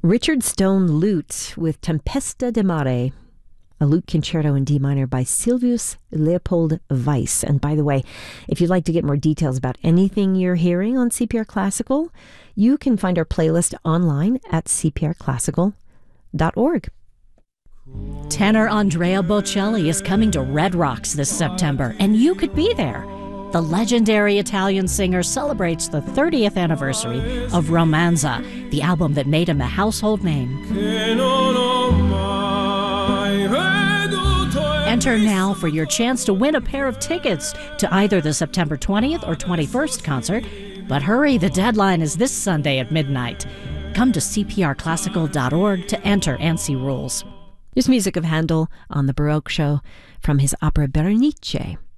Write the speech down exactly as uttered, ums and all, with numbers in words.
Richard Stone Lute with Tempesta di Mare, a lute concerto in D minor by Silvius Leopold Weiss. And by the way, if you'd like to get more details about anything you're hearing on C P R Classical, you can find our playlist online at c p r classical dot org. Tenor Andrea Bocelli is coming to Red Rocks this September, and you could be there. The legendary Italian singer celebrates the thirtieth anniversary of Romanza, the album that made him a household name. Enter now for your chance to win a pair of tickets to either the September twentieth or twenty-first concert. But hurry, the deadline is this Sunday at midnight. Come to c p r classical dot org to enter and see rules. There's music of Handel on The Baroque Show from his opera Berenice.